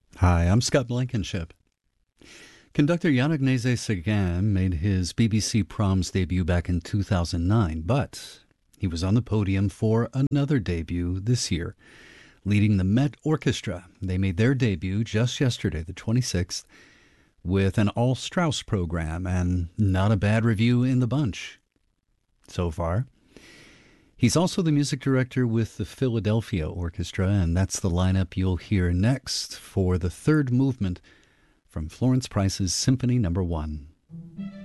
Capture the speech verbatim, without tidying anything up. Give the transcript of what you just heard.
Hi, I'm Scott Blankenship. Conductor Yannick Nézet-Séguin made his B B C Proms debut back in two thousand nine, but he was on the podium for another debut this year, leading the Met Orchestra. They made their debut just yesterday, the twenty-sixth, with an all-Strauss program, and not a bad review in the bunch so far. He's also the music director with the Philadelphia Orchestra, and that's the lineup you'll hear next for the third movement from Florence Price's Symphony Number One.